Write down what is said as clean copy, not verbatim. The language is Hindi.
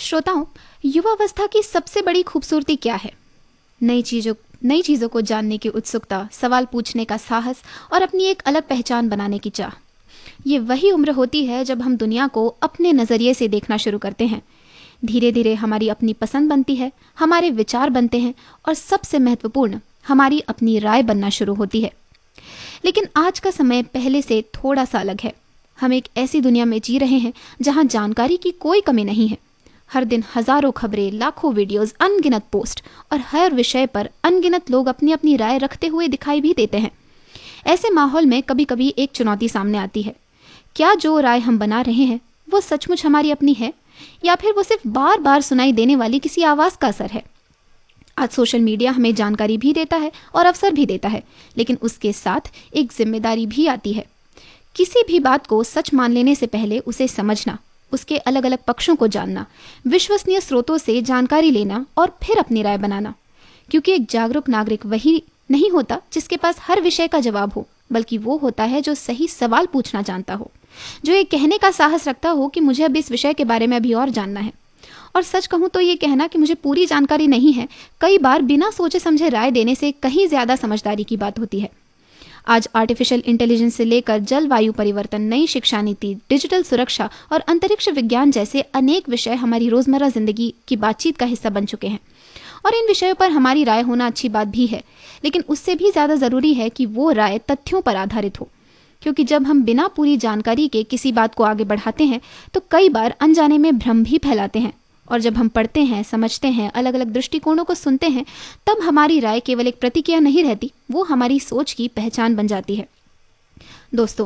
श्रोताओं, युवावस्था की सबसे बड़ी खूबसूरती क्या है? नई चीज़ों को जानने की उत्सुकता, सवाल पूछने का साहस और अपनी एक अलग पहचान बनाने की चाह। ये वही उम्र होती है जब हम दुनिया को अपने नज़रिए से देखना शुरू करते हैं। धीरे धीरे हमारी अपनी पसंद बनती है, हमारे विचार बनते हैं और सबसे महत्वपूर्ण, हमारी अपनी राय बनना शुरू होती है। लेकिन आज का समय पहले से थोड़ा सा अलग है। हम एक ऐसी दुनिया में जी रहे हैं जहां जानकारी की कोई कमी नहीं है। हर दिन हजारों खबरें, लाखों वीडियोस, अनगिनत पोस्ट और हर विषय पर अनगिनत लोग अपनी अपनी राय रखते हुए दिखाई भी देते हैं। ऐसे माहौल में कभी कभी एक चुनौती सामने आती है। क्या जो राय हम बना रहे हैं वो सचमुच हमारी अपनी है, या फिर वो सिर्फ बार बार सुनाई देने वाली किसी आवाज़ का असर है? आज सोशल मीडिया हमें जानकारी भी देता है और अवसर भी देता है, लेकिन उसके साथ एक जिम्मेदारी भी आती है। किसी भी बात को सच मान लेने से पहले उसे समझना, उसके अलग अलग पक्षों को जानना, विश्वसनीय स्रोतों से जानकारी लेना और फिर अपनी राय बनाना। क्योंकि एक जागरूक नागरिक वही नहीं होता जिसके पास हर विषय का जवाब हो, बल्कि वो होता है जो सही सवाल पूछना जानता हो, जो ये कहने का साहस रखता हो कि मुझे अब इस विषय के बारे में अभी और जानना है। और सच कहूँ तो ये कहना कि मुझे पूरी जानकारी नहीं है, कई बार बिना सोचे समझे राय देने से कहीं ज्यादा समझदारी की बात होती है। आज आर्टिफिशियल इंटेलिजेंस से लेकर जलवायु परिवर्तन, नई शिक्षा नीति, डिजिटल सुरक्षा और अंतरिक्ष विज्ञान जैसे अनेक विषय हमारी रोजमर्रा जिंदगी की बातचीत का हिस्सा बन चुके हैं। और इन विषयों पर हमारी राय होना अच्छी बात भी है, लेकिन उससे भी ज्यादा जरूरी है कि वो राय तथ्यों पर आधारित हो। क्योंकि जब हम बिना पूरी जानकारी के किसी बात को आगे बढ़ाते हैं तो कई बार अनजाने में भ्रम भी फैलाते हैं। और जब हम पढ़ते हैं, समझते हैं, अलग अलग दृष्टिकोणों को सुनते हैं, तब हमारी राय केवल एक प्रतिक्रिया नहीं रहती, वो हमारी सोच की पहचान बन जाती है। दोस्तों,